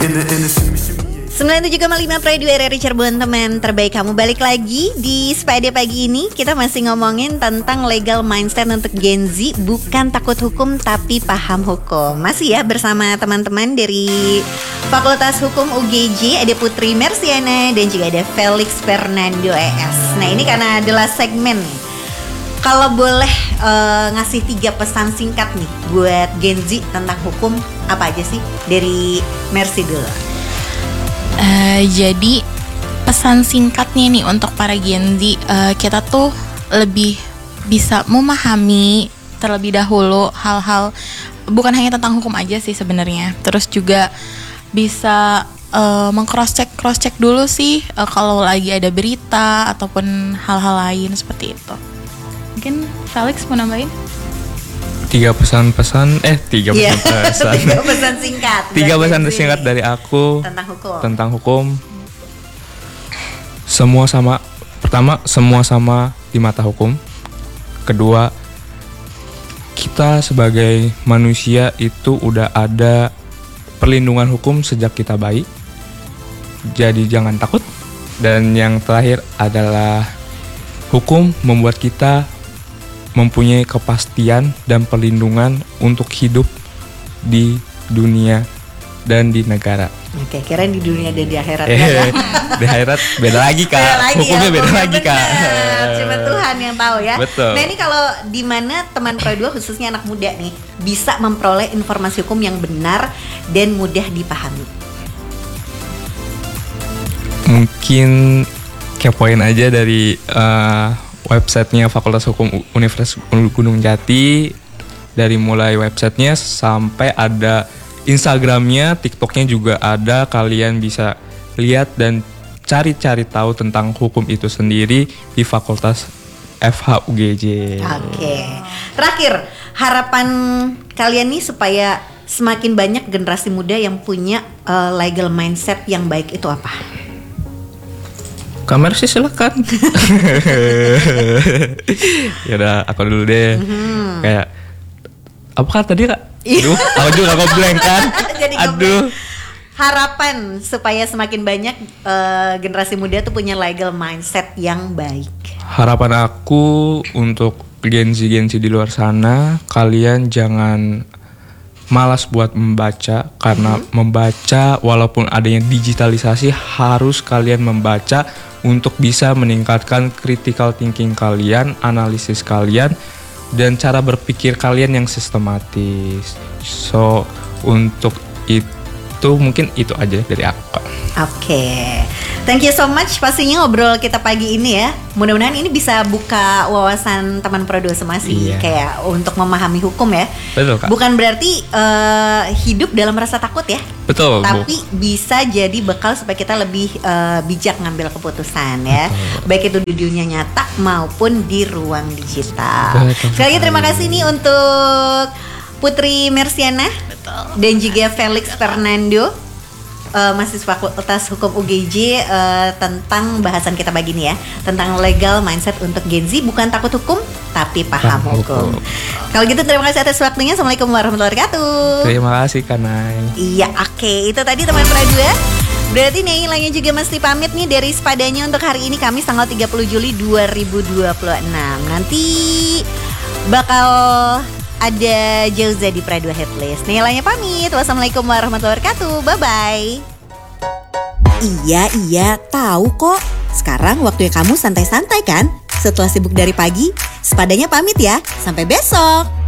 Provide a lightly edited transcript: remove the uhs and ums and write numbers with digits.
97,5 Radio RRI Cirebon, teman terbaik kamu. Balik lagi di Sepeda pagi ini. Kita masih ngomongin tentang legal mindset untuk Gen Z. Bukan takut hukum tapi paham hukum. Masih ya bersama teman-teman dari Fakultas Hukum UGJ. Ada Putri Mersiana dan juga ada Felix Fernando ES. Nah ini karena adalah segmen nih. Kalau boleh ngasih 3 pesan singkat nih buat Gen Z tentang hukum, apa aja sih? Dari Mercy dulu. Jadi pesan singkatnya nih untuk para Gen Z, kita tuh lebih bisa memahami terlebih dahulu hal-hal bukan hanya tentang hukum aja sih sebenarnya. Terus juga bisa cross check dulu sih kalau lagi ada berita ataupun hal-hal lain seperti itu. Mungkin Felix mau nambahin? 3 pesan pesan singkat. 3 pesan singkat dari aku tentang hukum. Semua sama. Pertama, semua sama di mata hukum. Kedua, kita sebagai manusia itu udah ada perlindungan hukum sejak kita bayi. Jadi jangan takut. Dan yang terakhir adalah hukum membuat kita mempunyai kepastian dan perlindungan untuk hidup di dunia dan di negara. Oke, kirain di dunia dan di akhirat. Di akhirat beda lagi Kak. Hukumnya beda lagi Kak. Cuma Tuhan yang tahu ya. Betul. Nah ini kalau di mana teman Pro 2 khususnya anak muda nih bisa memperoleh informasi hukum yang benar dan mudah dipahami. Mungkin kepoin aja dari websitenya Fakultas Hukum Universitas Gunung Jati. Dari mulai websitenya sampai ada Instagramnya, TikToknya juga ada. Kalian bisa lihat dan cari-cari tahu tentang hukum itu sendiri di Fakultas FH UGJ. Oke. Terakhir, harapan kalian nih supaya semakin banyak generasi muda yang punya legal mindset yang baik itu apa? Kamar sih silakan. Ya udah aku dulu deh. Kayak apa kan tadi Kak? Aduh, aku juga gak blank kan. Aduh. Harapan supaya semakin banyak generasi muda tuh punya legal mindset yang baik. Harapan aku untuk Gen Z di luar sana, kalian jangan malas buat membaca, karena membaca walaupun adanya digitalisasi harus kalian membaca untuk bisa meningkatkan critical thinking kalian, analisis kalian, dan cara berpikir kalian yang sistematis. So untuk itu mungkin itu aja dari aku. Oke. Thank you so much pastinya ngobrol kita pagi ini ya. Mudah-mudahan ini bisa buka wawasan teman Pro 2 semua sih. Kayak untuk memahami hukum ya. Betul Kak. Bukan berarti hidup dalam rasa takut ya. Betul. Tapi bisa jadi bekal supaya kita lebih bijak ngambil keputusan ya. Betul. Baik itu di dunia nyata maupun di ruang digital. Sekali lagi terima kasih nih untuk Putri Mersiana dan juga Felix Fernando, mahasiswa Fakultas Hukum UGJ, tentang bahasan kita pagi ini ya, tentang legal mindset untuk Gen Z. Bukan takut hukum tapi paham hukum. Kalau gitu terima kasih atas waktunya. Assalamualaikum warahmatullahi wabarakatuh. Terima kasih Kanai. Iya, oke. Itu tadi teman Pro 2. Berarti nih lainnya juga mesti pamit nih dari Sepadanya untuk hari ini, Kamis tanggal 30 Juli 2026. Nanti bakal ada Jauza di Pro 2 Headlist. Lainnya pamit. Wassalamualaikum warahmatullahi wabarakatuh. Bye-bye. Iya, tahu kok. Sekarang waktunya kamu santai-santai kan? Setelah sibuk dari pagi, Sepadanya pamit ya. Sampai besok.